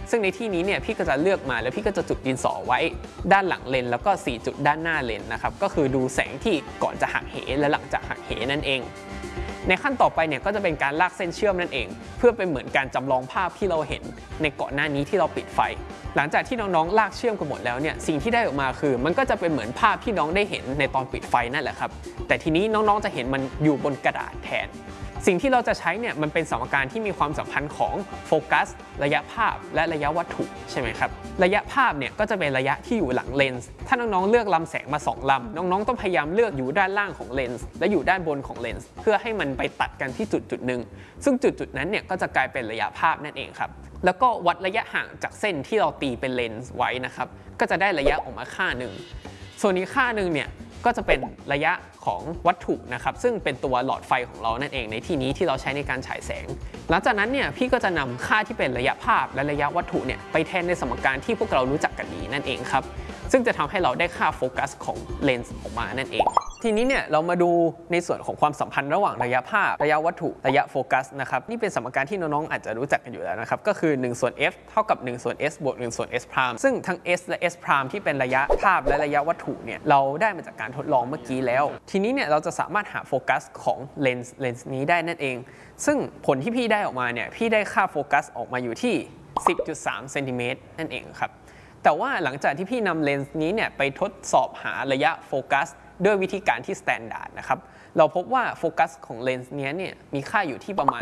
ซึ่งในที่นี้เนี่ยพี่ก็จะเลือกมาแล้วพี่ก็จะจุดดินสอไว้ด้านหลังเลนแล้วก็4จุดด้านหน้าเลนนะครับก็คือดูแสงที่ก่อนจะหักเหและหลังจากหักเหนั่นเองในขั้นต่อไปเนี่ยก็จะเป็นการลากเส้นเชื่อมนั่นเองเพื่อเป็นเหมือนการจำลองภาพที่เราเห็นในก่อนหน้านี้ที่เราปิดไฟหลังจากที่น้องๆลากเชื่อมกันหมดแล้วเนี่ยสิ่งที่ได้ออกมาคือมันก็จะเป็นเหมือนภาพที่น้องได้เห็นในตอนปิดไฟนั่นแหละครับแต่ทีนี้น้องๆจะเห็นมันอยู่บนกระดาษแทนสิ่งที่เราจะใช้เนี่ยมันเป็นสมการที่มีความสัมพันธ์ของโฟกัสระยะภาพและระยะวัตถุใช่ไหมครับระยะภาพเนี่ยก็จะเป็นระยะที่อยู่หลังเลนส์ถ้าน้องๆเลือกลำแสงมา2ลำน้องๆต้องพยายามเลือกอยู่ด้านล่างของเลนส์และอยู่ด้านบนของเลนส์เพื่อให้มันไปตัดกันที่จุดหนึ่งซึ่งจุดนั้นเนี่ยก็จะกลายเป็นระยะภาพนั่นเองครับแล้วก็วัดระยะห่างจากเส้นที่เราตีเป็นเลนส์ไว้นะครับก็จะได้ระยะออกมาค่าหนึ่งส่วนนี้ค่าหนึ่งเนี่ยก็จะเป็นระยะของวัตถุนะครับซึ่งเป็นตัวหลอดไฟของเรานั่นเองในที่นี้ที่เราใช้ในการฉายแสงหลังจากนั้นเนี่ยพี่ก็จะนำค่าที่เป็นระยะภาพและระยะวัตถุเนี่ยไปแทนในสมการที่พวกเรารู้จักกันดีนั่นเองครับซึ่งจะทำให้เราได้ค่าโฟกัสของเลนส์ออกมานั่นเองทีนี้เนี่ยเรามาดูในส่วนของความสัมพันธ์ระหว่างระยะภาพระยะวัตถุระยะโฟกัสนะครับนี่เป็นสมการที่น้องๆอาจจะรู้จักกันอยู่แล้วนะครับก็คือ1ส่วน f เท่ากับ1ส่วน s บวก1ส่วน s พรามซึ่งทั้ง s และ s พรามที่เป็นระยะภาพและระยะวัตถุเนี่ยเราได้มาจากการทดลองเมื่อกี้แล้วทีนี้เนี่ยเราจะสามารถหาโฟกัสของเลนส์นี้ได้นั่นเองซึ่งผลที่พี่ได้ออกมาเนี่ยพี่ได้ค่าโฟกัสออกมาอยู่ที่ 10.3 เซนติเมตรนั่นเองครับแต่ว่าหลังจากที่พี่นำเลนส์นี้เนี่ยไปทดสอบหาระยะโฟกัสด้วยวิธีการที่ standard นะครับเราพบว่าโฟกัสของเลนส์นี้เนี่ยมีค่าอยู่ที่ประมาณ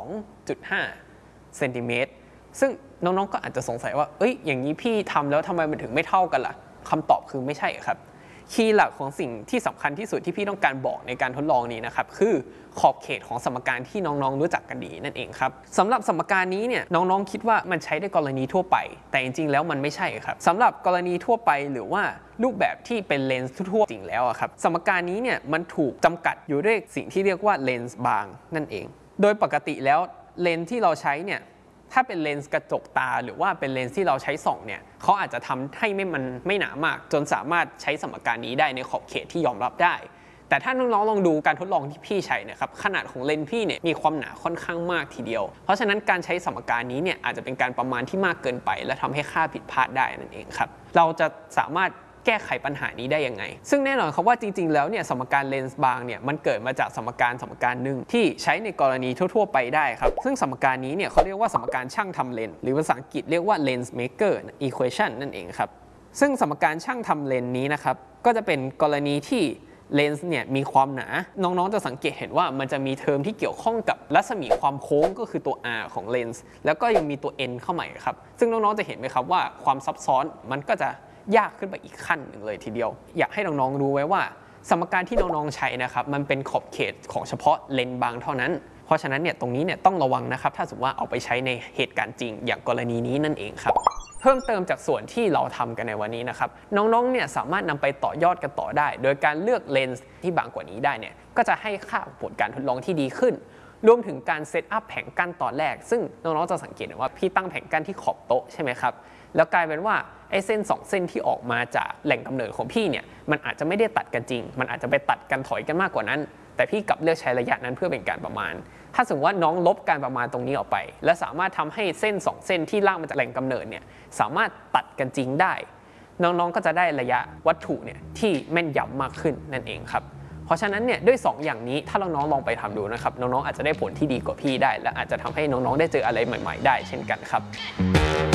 12.5 เซนติเมตรซึ่งน้องๆก็อาจจะสงสัยว่าอย่างนี้พี่ทำแล้วทำไมมันถึงไม่เท่ากันล่ะคำตอบคือไม่ใช่ครับคีย์หลักของสิ่งที่สำคัญที่สุดที่พี่ต้องการบอกในการทดลองนี้นะครับคือขอบเขตของสมการที่น้องๆรู้จักกันดีนั่นเองครับสำหรับสมการนี้เนี่ยน้องๆคิดว่ามันใช้ในกรณีทั่วไปแต่จริงๆแล้วมันไม่ใช่ครับสำหรับกรณีทั่วไปหรือว่ารูปแบบที่เป็นเลนส์ทั่วจริงแล้วครับสมการนี้เนี่ยมันถูกจำกัดอยู่ด้วยสิ่งที่เรียกว่าเลนส์บางนั่นเองโดยปกติแล้วเลนส์ที่เราใช้เนี่ยถ้าเป็นเลนส์กระจกตาหรือว่าเป็นเลนส์ที่เราใช้ส่องเนี่ยเขาอาจจะทำให้มันไม่หนามากจนสามารถใช้สมการนี้ได้ในขอบเขตที่ยอมรับได้แต่ถ้าน้องๆลองดูการทดลองที่พี่ใช้นะครับขนาดของเลนส์พี่เนี่ยมีความหนาค่อนข้างมากทีเดียวเพราะฉะนั้นการใช้สมการนี้เนี่ยอาจจะเป็นการประมาณที่มากเกินไปและทำให้ค่าผิดพลาดได้นั่นเองครับเราจะสามารถแก้ไขปัญหานี้ได้ยังไงซึ่งแน่นอนครับว่าจริงๆแล้วเนี่ยสมการเลนส์บางเนี่ยมันเกิดมาจากสมการหนึ่งที่ใช้ในกรณีทั่วๆไปได้ครับซึ่งสมการนี้เนี่ยเขาเรียกว่าสมการช่างทำเลนส์หรือภาษาอังกฤษเรียกว่า lens maker equation นั่นเองครับซึ่งสมการช่างทำเลนส์นี้นะครับก็จะเป็นกรณีที่เลนส์เนี่ยมีความหนาน้องๆจะสังเกตเห็นว่ามันจะมีเทอมที่เกี่ยวข้องกับรัศมีความโค้งก็คือตัว r ของเลนส์แล้วก็ยังมีตัว n เข้ามาครับซึ่งน้องๆจะเห็นไหมครับว่าความซับซ้อนมันก็จะยากขึ้นไปอีกขั้นหนึ่งเลยทีเดียวอยากให้น้องๆรู้ไว้ว่าสมการที่น้องๆใช้นะครับมันเป็นขอบเขตของเฉพาะเลนส์บางเท่านั้นเพราะฉะนั้นเนี่ยตรงนี้เนี่ยต้องระวังนะครับถ้าสมมติว่าเอาไปใช้ในเหตุการณ์จริงอย่างกรณีนี้นั่นเองครับเพิ่มเติมจากส่วนที่เราทำกันในวันนี้นะครับน้องๆเนี่ยสามารถนำไปต่อยอดกันต่อได้โดยการเลือกเลนส์ที่บางกว่านี้ได้เนี่ยก็จะให้ค่าผลการทดลองที่ดีขึ้นรวมถึงการเซตอัพแผงกั้นตอนแรกซึ่งน้องๆจะสังเกตว่าพี่ตั้งแผงกั้นที่ขอบโต๊ะใช่ไหมครับแล้วกลายเป็นว่าไอ้เส้น2เส้นที่ออกมาจากแหล่งกำเนิดของพี่เนี่ยมันอาจจะไม่ได้ตัดกันจริงมันอาจจะไปตัดกันถอยกันมากกว่านั้นแต่พี่กลับเลือกใช้ระยะนั้นเพื่อเป็นการประมาณถ้าสมมติว่าน้องลบการประมาณตรงนี้ออกไปและสามารถทำให้เส้น2เส้นที่ลากมาจากแหล่งกำเนิดเนี่ยสามารถตัดกันจริงได้น้องๆก็จะได้ระยะวัตถุเนี่ยที่แม่นยำมากขึ้นนั่นเองครับเพราะฉะนั้นเนี่ยด้วย2อย่างนี้ถ้าน้องๆลองไปทำดูนะครับน้องๆอาจจะได้ผลที่ดีกว่าพี่ได้และอาจจะทำให้น้องๆได้เจออะไรใหม่ๆได้เช่นกันครับ